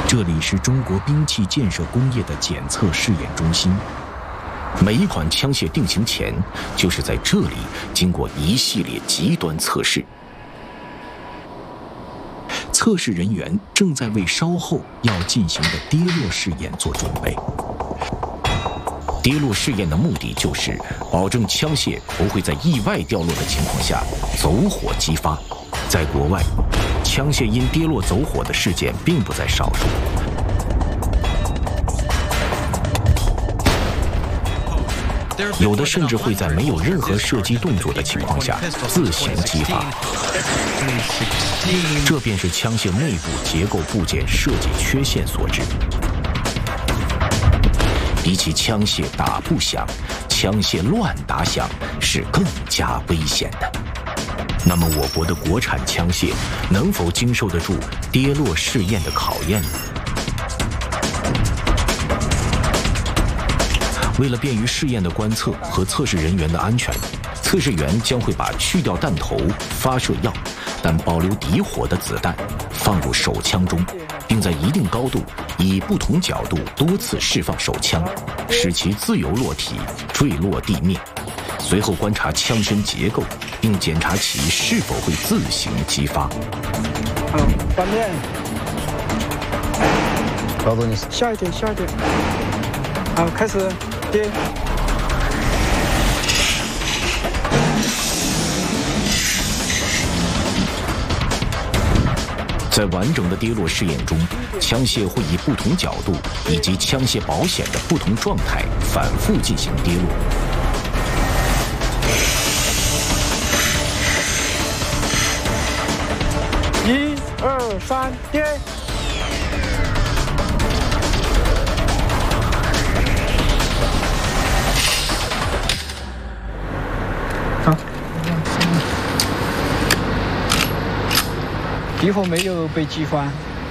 这里是中国兵器建设工业的检测试验中心。每一款枪械定型前，就是在这里经过一系列极端测试。测试人员正在为稍后要进行的跌落试验做准备。跌落试验的目的就是保证枪械不会在意外掉落的情况下走火激发。在国外，枪械因跌落走火的事件并不在少数。有的甚至会在没有任何射击动作的情况下自行激发，这便是枪械内部结构部件设计缺陷所致。比起枪械打不响，枪械乱打响是更加危险的。那么我国的国产枪械能否经受得住跌落试验的考验呢？为了便于试验的观测和测试人员的安全，测试员将会把去掉弹头、发射药，但保留底火的子弹放入手枪中，并在一定高度以不同角度多次释放手枪，使其自由落体坠落地面。随后观察枪身结构，并检查其是否会自行激发。 翻面， 高度你下一点，下一点。好，开始跌。 在完整的跌落试验中，枪械会以不同角度以及枪械保险的不同状态反复进行跌落。 1、2、3，跌！好，底火没有被激发。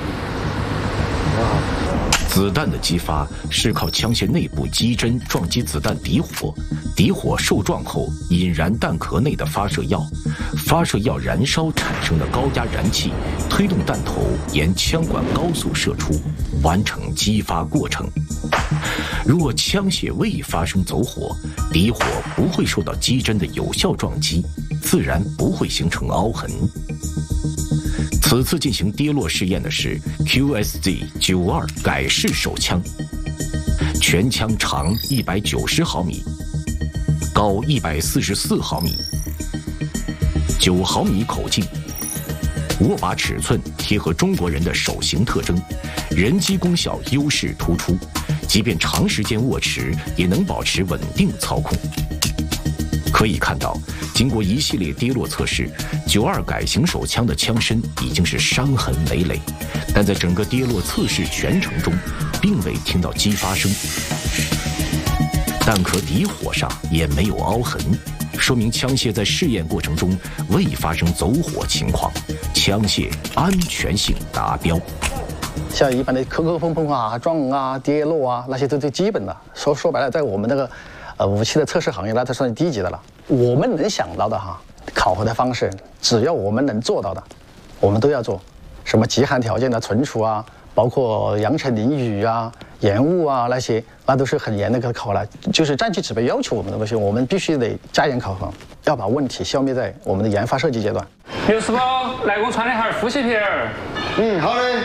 子弹的激发是靠枪械内部击针撞击子弹底火，底火受撞后引燃弹壳内的发射药，发射药燃烧产生的高压燃气推动弹头沿枪管高速射出，完成激发过程。若枪械未发生走火，底火不会受到击针的有效撞击，自然不会形成凹痕。此次进行跌落试验的是 QSZ-92改式手枪，全枪长190毫米，高144毫米，9毫米口径，握把尺寸贴合中国人的手型特征，人机功效优势突出，即便长时间握持也能保持稳定操控。可以看到，经过一系列跌落测试，92改型手枪的枪身已经是伤痕累累，但在整个跌落测试全程中，并未听到激发声，弹壳底火上也没有凹痕，说明枪械在试验过程中未发生走火情况，枪械安全性达标。 像一般的磕碰碰啊、撞啊、跌落啊，那些都最基本的。说白了，在我们这个武器的测试行业，那都算低级的了。我们能想到的考核的方式，只要我们能做到的，我们都要做。什么极寒条件的存储啊，包括扬尘淋雨啊、延误啊那些，那都是很严的考核，就是战区指挥要求我们的东西，我们必须得加严考核，要把问题消灭在我们的研发设计阶段。 刘师傅，来给我穿2盒呼吸瓶。 好嘞。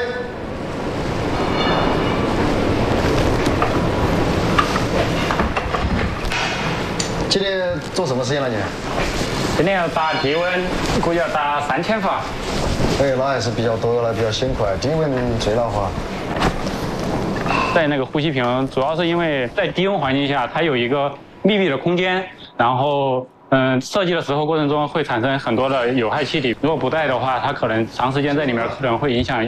今天做什么实验了你？ 今天要打低温，估计要打3000发。 哎，那还是比较多了，比较辛苦啊。低温最恼火。 在那个呼吸瓶，主要是因为在低温环境下，它有一个密闭的空间，然后设计的时候过程中会产生很多的有害气体。如果不带的话，它可能长时间在里面可能会影响